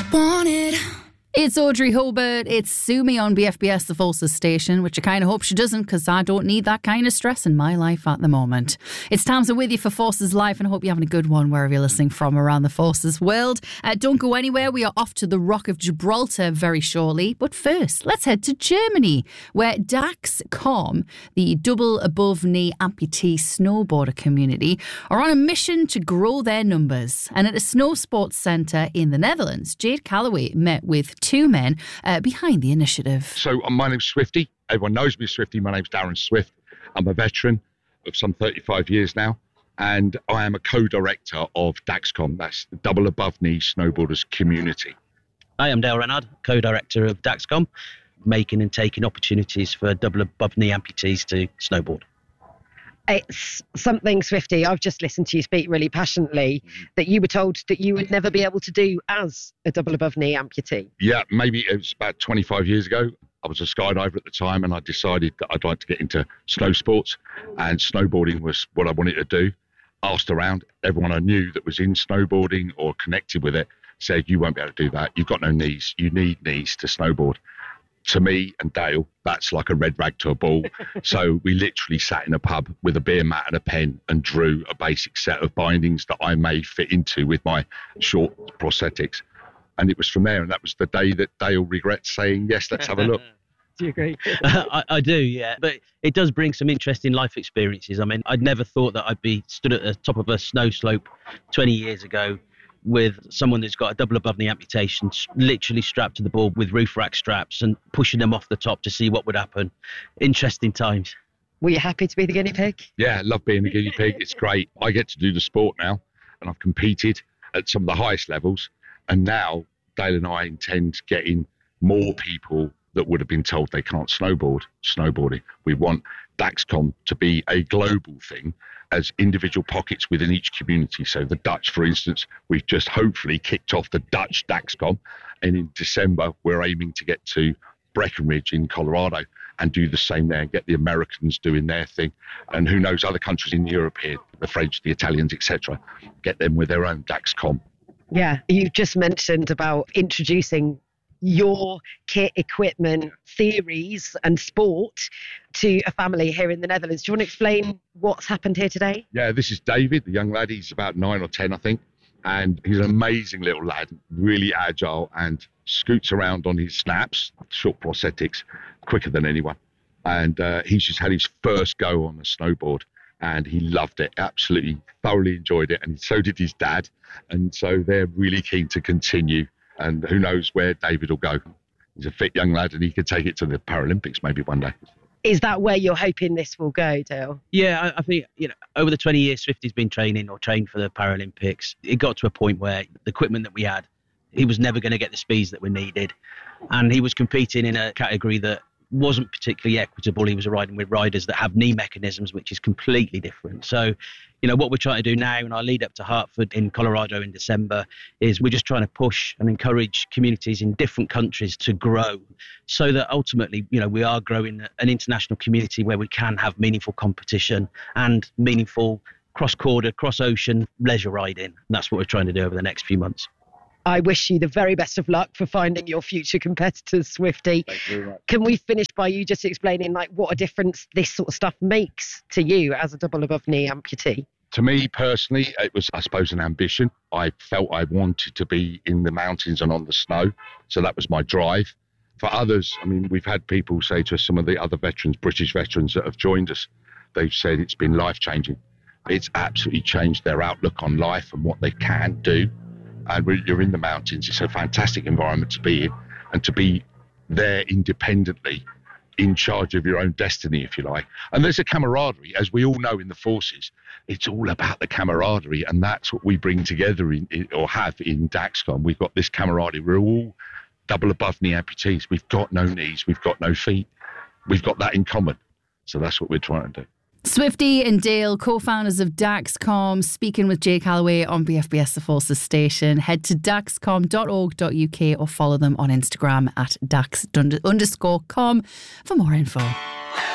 Want it. It's Audrey Hobart, it's Sue Me on BFBS The Forces station, which I kind of hope she doesn't, because I don't need that kind of stress in my life at the moment. It's Tamsin with you for Forces Life, and I hope you're having a good one wherever you're listening from around the Forces world. Don't go anywhere, we are off to the Rock of Gibraltar very shortly, but first, let's head to Germany, where Dachs.com, the double above knee amputee snowboarder community, are on a mission to grow their numbers. And at a snow sports centre in the Netherlands, Jade Calloway met with two men behind the initiative. So my name's Swifty. Everyone knows me as Swifty. My name's Darren Swift. I'm a veteran of some 35 years now, and I am a co-director of Dachs.com. That's the double above knee snowboarders community. I am Dale Renard, co-director of Dachs.com, making and taking opportunities for double above knee amputees to snowboard. It's something, Swifty, I've just listened to you speak really passionately, that you were told that you would never be able to do as a double above knee amputee. Yeah, maybe it was about 25 years ago. I was a skydiver at the time, and I decided that I'd like to get into snow sports, and snowboarding was what I wanted to do. Asked around, everyone I knew that was in snowboarding or connected with it said, you won't be able to do that. You've got no knees. You need knees to snowboard. To me and Dale, that's like a red rag to a bull. So we literally sat in a pub with a beer mat and a pen and drew a basic set of bindings that I may fit into with my short prosthetics. And it was from there. And that was the day that Dale regrets saying, yes, let's have a look. Do you agree? I do, yeah. But it does bring some interesting life experiences. I mean, I'd never thought that I'd be stood at the top of a snow slope 20 years ago with someone that's got a double above knee amputation, literally strapped to the board with roof rack straps and pushing them off the top to see what would happen. Interesting times. Were you happy to be the guinea pig? Yeah, I love being a guinea pig. It's great. I get to do the sport now, and I've competed at some of the highest levels. And now Dale and I intend getting more people that would have been told they can't snowboarding. We want Dachs.com to be a global thing as individual pockets within each community. So the Dutch, for instance, we've just hopefully kicked off the Dutch Dachs.com. And in December, we're aiming to get to Breckenridge in Colorado and do the same there and get the Americans doing their thing. And who knows, other countries in Europe here, the French, the Italians, etc., get them with their own Dachs.com. Yeah, you just mentioned about introducing your kit, equipment, theories and sport to a family here in the Netherlands. Do you want to explain what's happened here today? Yeah, this is David, the young lad. He's about 9 or 10, I think. And he's an amazing little lad, really agile and scoots around on his snaps, short prosthetics, quicker than anyone. And he's just had his first go on a snowboard. And he loved it, absolutely thoroughly enjoyed it. And so did his dad. And so they're really keen to continue. And who knows where David will go. He's a fit young lad, and he could take it to the Paralympics maybe one day. Is that where you're hoping this will go, Dale? Yeah, I think, over the 20 years Swifty's been trained for the Paralympics, it got to a point where the equipment that we had, he was never going to get the speeds that were needed. And he was competing in a category that wasn't particularly equitable. He was riding with riders that have knee mechanisms, which is completely different. So, what we're trying to do now in our lead up to Hartford in Colorado in December is we're just trying to push and encourage communities in different countries to grow so that ultimately, we are growing an international community where we can have meaningful competition and meaningful cross-border, cross-ocean leisure riding. And that's what we're trying to do over the next few months. I wish you the very best of luck for finding your future competitors, Swifty. Thank you very much. Can we finish by you just explaining what a difference this sort of stuff makes to you as a double above knee amputee? To me personally, it was, I suppose, an ambition. I felt I wanted to be in the mountains and on the snow. So that was my drive. For others, we've had people say to us, some of the other veterans, British veterans that have joined us, they've said it's been life-changing. It's absolutely changed their outlook on life and what they can do. And when you're in the mountains, it's a fantastic environment to be in, and to be there independently, in charge of your own destiny, if you like. And there's a camaraderie, as we all know in the forces. It's all about the camaraderie, and that's what we bring together or have in Dachs.com. We've got this camaraderie. We're all double above knee amputees. We've got no knees. We've got no feet. We've got that in common. So that's what we're trying to do. Swifty and Dale, co-founders of Dachs.com, speaking with Jade Calloway on BFBS The Forces station. Head to dachs.com.org.uk or follow them on Instagram at dax_com for more info.